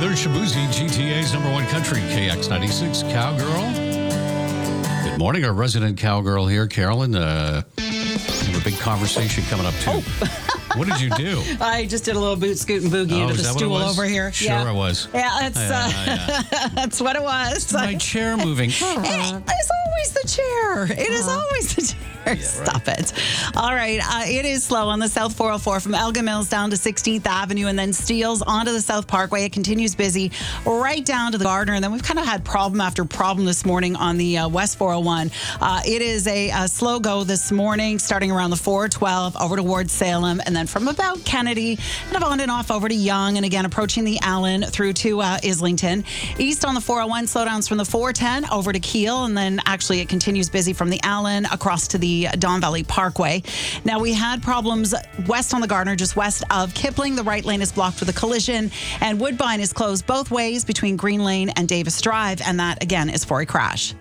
there's Shabuzi, GTA's #1 country, KX96, Cowgirl. Good morning, our resident cowgirl here, Carolyn. We have a big conversation coming up, too. Oh. What did you do? I just did a little boot, scoot, and boogie into the stool over here. Sure, it was. Yeah, that's what it was. My chair moving. It's always the chair. It is always the chair. Stop it. All right. It is slow on the South 404 from Elgin Mills down to 16th Avenue and then Steeles onto the South Parkway. It continues busy right down to the Gardner. And then we've kind of had problem after problem this morning on the West 401. It is a slow go this morning, starting around the 412 over towards Salem. And then from about Kennedy, kind of on and off over to Yonge. And again, approaching the Allen through to Islington. East on the 401, slowdowns from the 410 over to Keele. And then actually it continues busy from the Allen across to the Don Valley Parkway. Now, we had problems west on the Gardner, just west of Kipling. The right lane is blocked with a collision, and Woodbine is closed both ways between Green Lane and Davis Drive, and that, again, is for a crash.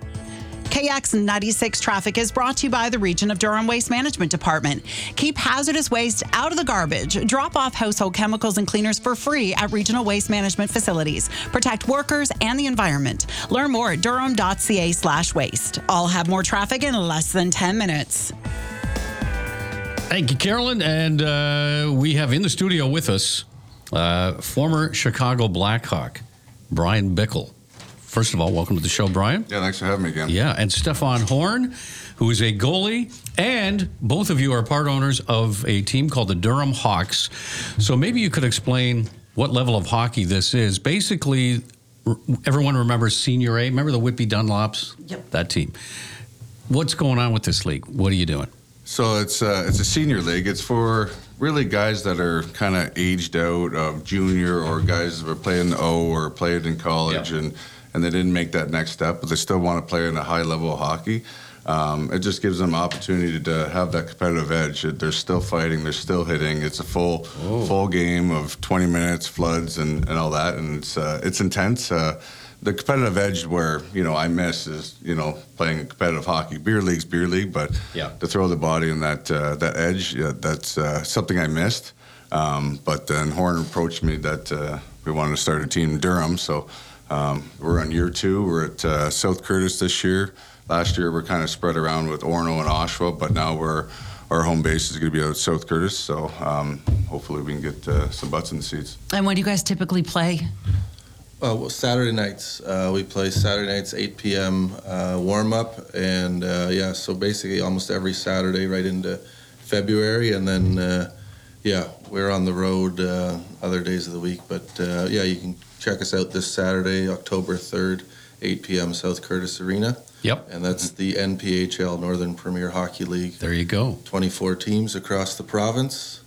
KX96 traffic is brought to you by the Region of Durham Waste Management Department. Keep hazardous waste out of the garbage. Drop off household chemicals and cleaners for free at regional waste management facilities. Protect workers and the environment. Learn more at durham.ca/waste. I'll have more traffic in less than 10 minutes. Thank you, Carolyn. And we have in the studio with us former Chicago Blackhawk, Brian Bickle. First of all, welcome to the show, Brian. Yeah, thanks for having me again. Yeah, and Stefan Horn, who is a goalie, and both of you are part owners of a team called the Durham Hawks. So maybe you could explain what level of hockey this is. Basically, everyone remembers Senior A. Remember the Whitby Dunlops? Yep. That team. What's going on with this league? What are you doing? So it's a senior league. It's for really guys that are kind of aged out of junior or guys that are playing the O or played in college and they didn't make that next step, but they still want to play in a high level of hockey. It just gives them opportunity to have that competitive edge. They're still fighting, they're still hitting. It's a full game of 20 minutes, floods, and all that, and it's intense. The competitive edge where, I miss is, playing competitive hockey. Beer league's beer league, but to throw the body in that edge, that's something I missed. But then Horn approached me that we wanted to start a team in Durham, so we're on year 2. We're at South Curtis this year. Last year we're kind of spread around with Orono and Oshawa, but now our home base is going to be out at South Curtis, so hopefully we can get some butts in the seats. And when do you guys typically play? Well, Saturday nights. We play Saturday nights, 8 p.m. Warm-up, and so basically almost every Saturday right into February, and then, we're on the road other days of the week, but you can check us out this Saturday, October 3rd, 8 p.m. South Curtis Arena. Yep. And that's the NPHL, Northern Premier Hockey League. There you go. 24 teams across the province.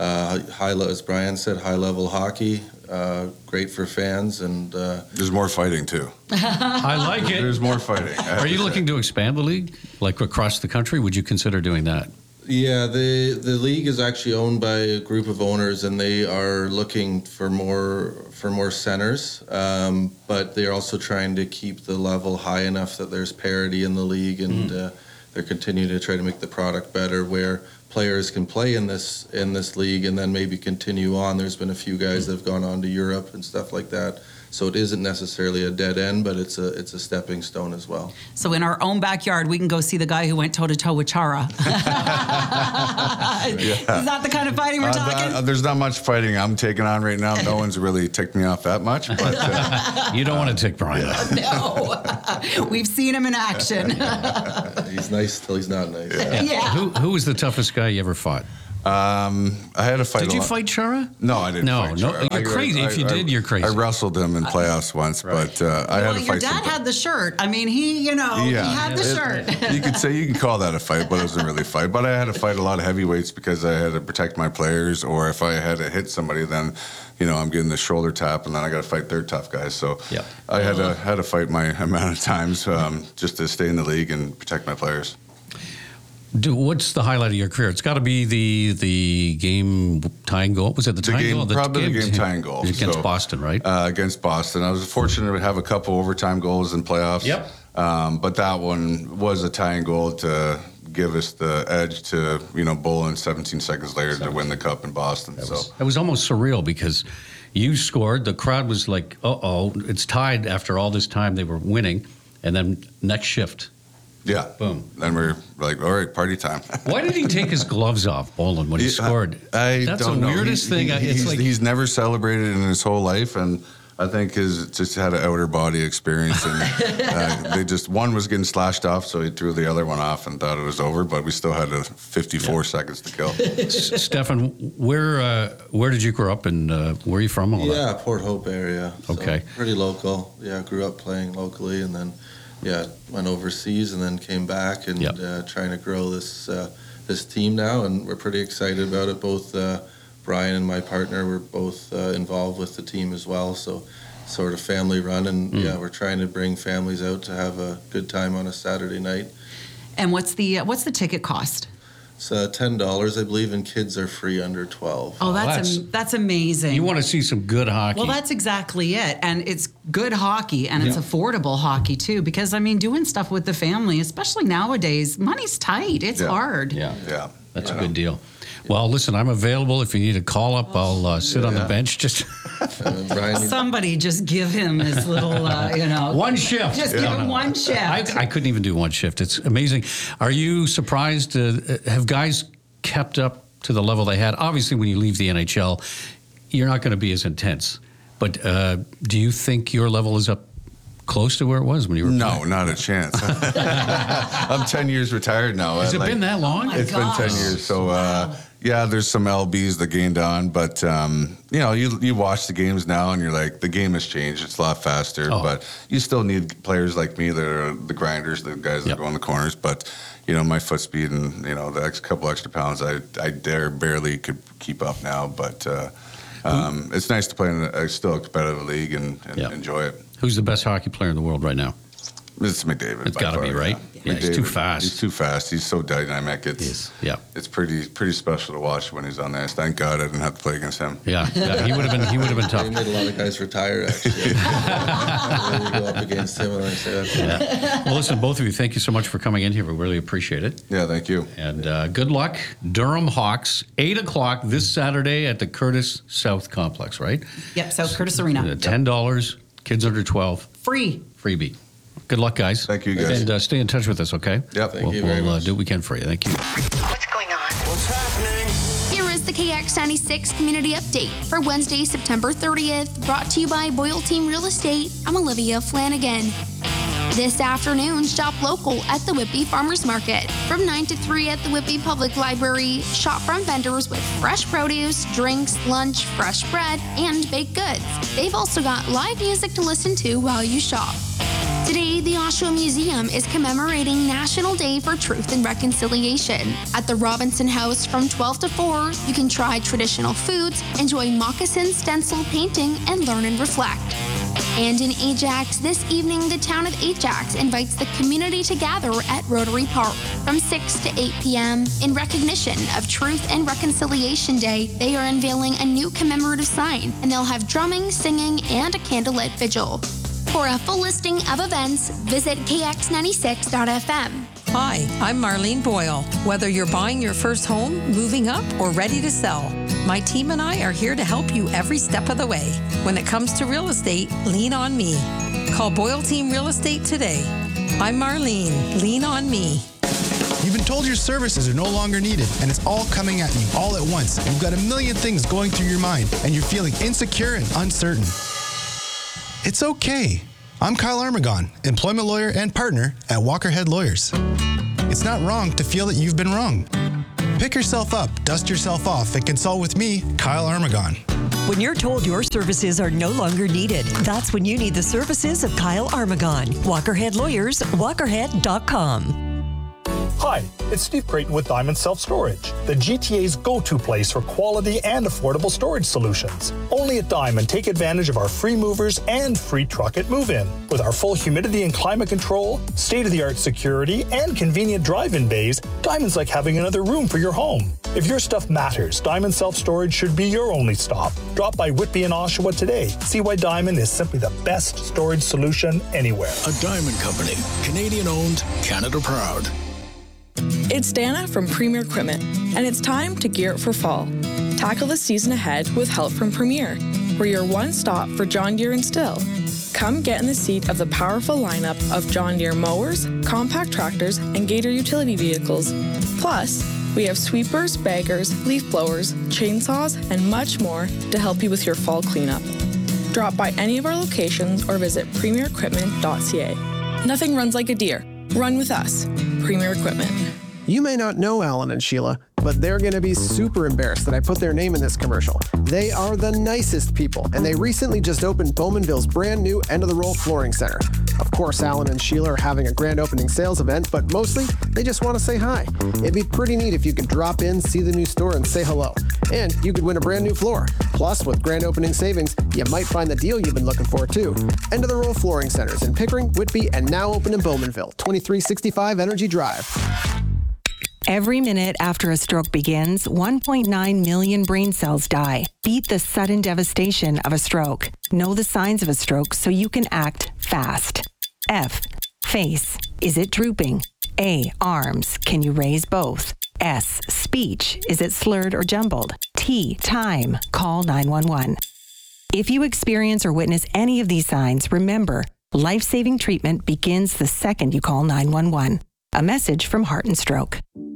As Brian said, high-level hockey, great for fans, and there's more fighting too. I like it. There's more fighting. Are you looking to expand the league, like across the country? Would you consider doing that? Yeah, the league is actually owned by a group of owners, and they are looking for more centers. But they're also trying to keep the level high enough that there's parity in the league, and they're continuing to try to make the product better, where players can play in this league and then maybe continue on. There's been a few guys that have gone on to Europe and stuff like that. So it isn't necessarily a dead end, but it's a stepping stone as well. So in our own backyard, we can go see the guy who went toe-to-toe with Chara. Is that the kind of fighting we're talking? There's not much fighting I'm taking on right now. No one's really ticked me off that much. But you don't want to tick Brian off. No. We've seen him in action. He's nice till he's not nice. Yeah. Who was the toughest guy you ever fought? I had a fight. Did you fight Chara? No, I didn't. No, fight no. Chara. You're crazy. If you did, you're crazy. I wrestled him in playoffs once, but I had a fight. Your dad had the shirt. I mean, he had the shirt. You can call that a fight, but it wasn't really a fight. But I had to fight a lot of heavyweights because I had to protect my players, or if I had to hit somebody, then I'm getting the shoulder tap, and then I got to fight their tough guys. So I had to fight my amount of times just to stay in the league and protect my players. What's the highlight of your career? It's got to be the game tying goal. Was it the tying goal? Probably the game tying goal. Against Boston, right? Against Boston. I was fortunate to have a couple overtime goals in playoffs. Yep. But that one was a tying goal to give us the edge to, bowl in 17 seconds later to win the cup in Boston. It was almost surreal because you scored. The crowd was like, uh-oh, it's tied after all this time they were winning. And then next shift. Yeah. Boom. Then we're like, all right, party time. Why did he take his gloves off, Bolin, when he scored? That's the weirdest thing. He's never celebrated in his whole life, and I think just had an outer body experience, and one was getting slashed off, so he threw the other one off and thought it was over, but we still had 54 seconds to kill. Stefan, where did you grow up, and where are you from? Port Hope area. Okay. So pretty local. Yeah, grew up playing locally, and then went overseas, and then came back and trying to grow this team now, and we're pretty excited about it. Both Brian and my partner were both involved with the team as well, so sort of family run, and we're trying to bring families out to have a good time on a Saturday night. And what's the ticket cost? It's $10, I believe, and kids are free under 12. Oh, that's amazing. You want to see some good hockey. Well, that's exactly it. And it's good hockey, and it's affordable hockey, too. Because, doing stuff with the family, especially nowadays, money's tight. It's hard. Yeah. That's a good deal. Well, listen, I'm available. If you need a call-up, I'll sit on the bench. Just somebody just give him his little, one shift. Just give him one shift. I couldn't even do one shift. It's amazing. Are you surprised? Have guys kept up to the level they had? Obviously, when you leave the NHL, you're not going to be as intense. But do you think your level is up close to where it was when you were playing? Not a chance. I'm 10 years retired now. Has it been that long? It's been 10 years. So, there's some LBs that gained on, but, you watch the games now and you're like, the game has changed. It's a lot faster, but you still need players like me that are the grinders, the guys that go in the corners. But, my foot speed and, the couple extra pounds, I barely could keep up now. But it's nice to play in a still competitive league and enjoy it. Who's the best hockey player in the world right now? It's McDavid. It's got to be, right? Yeah, he's too fast. He's too fast. He's so dynamic. It's pretty special to watch when he's on the ice. Thank God I didn't have to play against him. Yeah, he would have been tough. He made a lot of guys retire, actually. When you go up against him, and I say that. Well, listen, both of you, thank you so much for coming in here. We really appreciate it. Yeah, thank you. And good luck, Durham Hawks, 8 o'clock this Saturday at the Curtis South Complex, right? Yep, South Curtis Arena. $10, kids under 12. Free. Freebie. Good luck, guys. Thank you, guys. And stay in touch with us, okay? Yep. Thank you very much. We'll do what we can for you. Thank you. What's going on? What's happening? Here is the KX96 Community Update for Wednesday, September 30th, brought to you by Boyle Team Real Estate. I'm Olivia Flanagan. This afternoon, shop local at the Whitby Farmers Market. From 9 to 3 at the Whitby Public Library, shop from vendors with fresh produce, drinks, lunch, fresh bread, and baked goods. They've also got live music to listen to while you shop. Today, the Oshawa Museum is commemorating National Day for Truth and Reconciliation. At the Robinson House from 12 to 4, you can try traditional foods, enjoy moccasin stencil painting, and learn and reflect. And in Ajax, this evening, the town of Ajax invites the community to gather at Rotary Park from 6 to 8 p.m. In recognition of Truth and Reconciliation Day, they are unveiling a new commemorative sign, and they'll have drumming, singing, and a candlelit vigil. For a full listing of events, visit kx96.fm. Hi, I'm Marlene Boyle. Whether you're buying your first home, moving up, or ready to sell, my team and I are here to help you every step of the way. When it comes to real estate, lean on me. Call Boyle Team Real Estate today. I'm Marlene. Lean on me. You've been told your services are no longer needed, and it's all coming at you all at once. You've got a million things going through your mind, and you're feeling insecure and uncertain. It's okay. I'm Kyle Armagon, employment lawyer and partner at Walkerhead Lawyers. It's not wrong to feel that you've been wrong. Pick yourself up, dust yourself off, and consult with me, Kyle Armagon. When you're told your services are no longer needed, that's when you need the services of Kyle Armagon. Walkerhead Lawyers, walkerhead.com. Hi, it's Steve Creighton with Diamond Self-Storage, the GTA's go-to place for quality and affordable storage solutions. Only at Diamond, take advantage of our free movers and free truck at move-in. With our full humidity and climate control, state-of-the-art security, and convenient drive-in bays, Diamond's like having another room for your home. If your stuff matters, Diamond Self-Storage should be your only stop. Drop by Whitby and Oshawa today. See why Diamond is simply the best storage solution anywhere. A Diamond Company, Canadian-owned, Canada-proud. It's Dana from Premier Equipment, and it's time to gear up for fall. Tackle the season ahead with help from Premier. We're your one stop for John Deere and Stihl. Come get in the seat of the powerful lineup of John Deere mowers, compact tractors, and Gator utility vehicles. Plus, we have sweepers, baggers, leaf blowers, chainsaws, and much more to help you with your fall cleanup. Drop by any of our locations or visit premierequipment.ca. Nothing runs like a Deere. Run with us. Premier Equipment. You may not know Alan and Sheila, but they're going to be super embarrassed that I put their name in this commercial. They are the nicest people, and they recently just opened Bowmanville's brand new End of the Roll Flooring Center. Of course, Alan and Sheila are having a grand opening sales event, but mostly they just want to say hi. It'd be pretty neat if you could drop in, see the new store, and say hello. And you could win a brand new floor. Plus, with grand opening savings, you might find the deal you've been looking for, too. End of the Roll Flooring Centers in Pickering, Whitby, and now open in Bowmanville, 2365 Energy Drive. Every minute after a stroke begins, 1.9 million brain cells die. Beat the sudden devastation of a stroke. Know the signs of a stroke so you can act fast. F. Face. Is it drooping? A. Arms. Can you raise both? S. Speech. Is it slurred or jumbled? T. Time. Call 911. If you experience or witness any of these signs, remember, life-saving treatment begins the second you call 911. A message from Heart and Stroke.